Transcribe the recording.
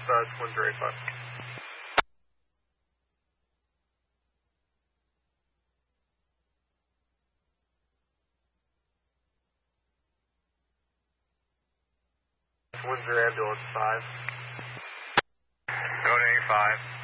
it's Windsor 85. Windsor Ambulance 5. Go to A5.